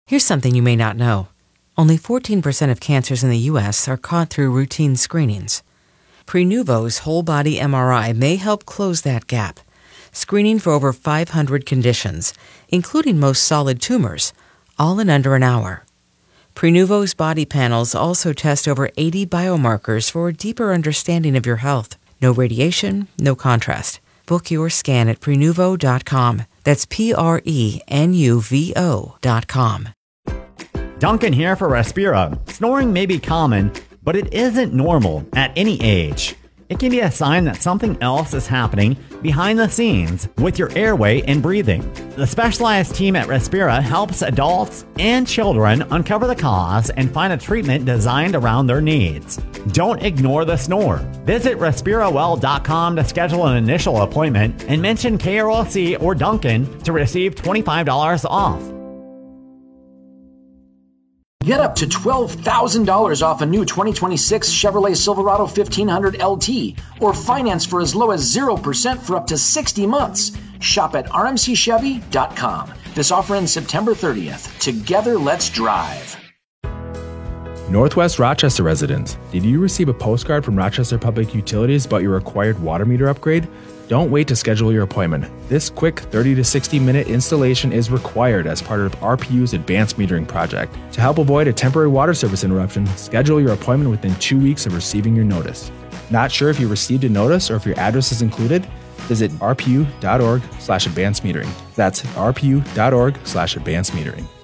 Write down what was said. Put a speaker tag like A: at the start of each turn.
A: Here's something you may not know. Only 14% of cancers in the U.S. are caught through routine screenings. Prenuvo's whole-body MRI may help close that gap, screening for over 500 conditions, including most solid tumors, all in under an hour. Prenuvo's body panels also test over 80 biomarkers for a deeper understanding of your health. No radiation, no contrast. Book your scan at Prenuvo.com. That's Prenuvo.com.
B: Duncan here for Respira. Snoring may be common, but it isn't normal at any age. It can be a sign that something else is happening behind the scenes with your airway and breathing. The specialized team at Respira helps adults and children uncover the cause and find a treatment designed around their needs. Don't ignore the snore. Visit respirawell.com to schedule an initial appointment and mention KRLC or Duncan to receive $25 off.
C: Get up to $12,000 off a new 2026 Chevrolet Silverado 1500 LT or finance for as low as 0% for up to 60 months. Shop at rmcchevy.com. This offer ends September 30th. Together, let's drive.
D: Northwest Rochester residents, did you receive a postcard from Rochester Public Utilities about your required water meter upgrade? Don't wait to schedule your appointment. This quick 30 to 60 minute installation is required as part of RPU's advanced metering project. To help avoid a temporary water service interruption, schedule your appointment within 2 weeks of receiving your notice. Not sure if you received a notice or if your address is included? Visit rpu.org/advanced metering. That's rpu.org/advanced metering.